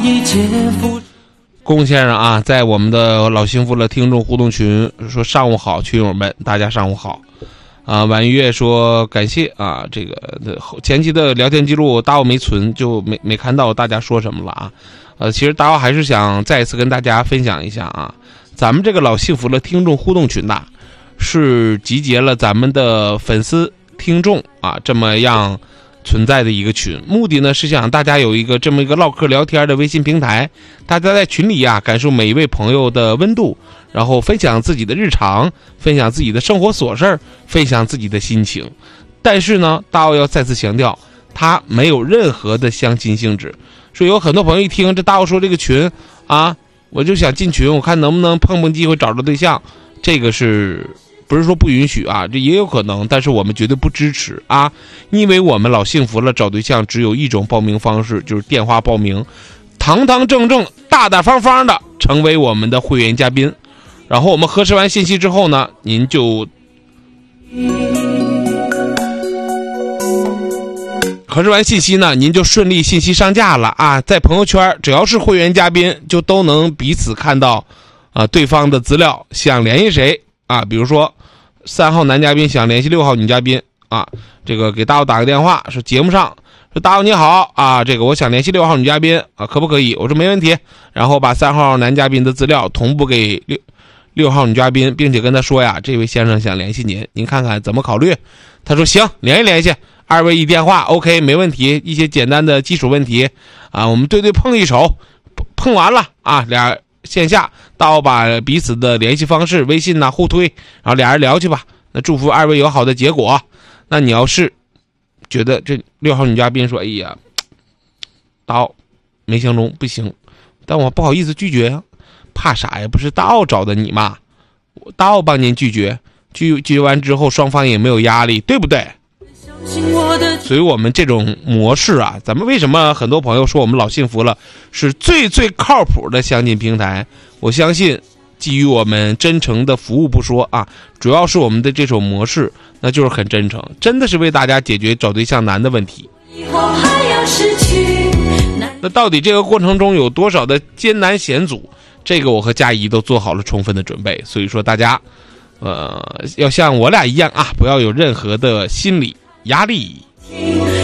一切付。 龚先生啊，在我们的老幸福了听众互动群说上午好，群友们大家上午好啊。婉月说感谢啊，这个前期的聊天记录大奥没存，就没看到大家说什么了啊。其实大奥还是想再一次跟大家分享一下啊，咱们这个老幸福了听众互动群呐，是集结了咱们的粉丝听众啊这么样存在的一个群，目的呢是想大家有一个这么一个唠嗑聊天的微信平台，大家在群里啊感受每一位朋友的温度，然后分享自己的日常，分享自己的生活琐事，分享自己的心情。但是呢，大奥要再次强调，它没有任何的相亲性质。所以有很多朋友一听这大奥说这个群啊，我就想进群，我看能不能碰机会找着对象，这个是不是说不允许啊？这也有可能，但是我们绝对不支持啊！因为我们老幸福了找对象只有一种报名方式，就是电话报名，堂堂正正、大大方方的成为我们的会员嘉宾。然后我们核实完信息之后呢，您就顺利信息上架了啊！在朋友圈只要是会员嘉宾，就都能彼此看到对方的资料，想联系谁啊？比如说3号男嘉宾想联系6号女嘉宾啊，这个给大奥打个电话，说节目上说大奥你好啊，这个我想联系6号女嘉宾啊，可不可以？我说没问题，然后把3号男嘉宾的资料同步给6号女嘉宾，并且跟他说呀，这位先生想联系您看看怎么考虑？他说行，联系，2位一电话 OK 没问题，一些简单的基础问题啊，我们对碰一手，碰完了啊，俩线下到把彼此的联系方式微信互推，然后俩人聊去吧。那祝福2位有好的结果。那你要是觉得这6号女嘉宾说哎呀大奥没相中不行，但我不好意思拒绝呀，怕啥呀？不是大奥找的你吗？大奥帮您拒绝完之后双方也没有压力，对不对？所以我们这种模式啊，咱们为什么很多朋友说我们老幸福了是最靠谱的相亲平台？我相信基于我们真诚的服务不说啊，主要是我们的这种模式那就是很真诚，真的是为大家解决找对象难的问题。那到底这个过程中有多少的艰难险阻，这个我和佳怡都做好了充分的准备。所以说大家要像我俩一样啊，不要有任何的心理压力。